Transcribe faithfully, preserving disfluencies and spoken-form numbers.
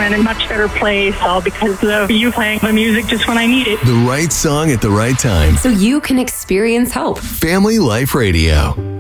in a much better place, all because of you playing the music just when I need it. The right song at the right time. So you can experience hope. Family Life Radio.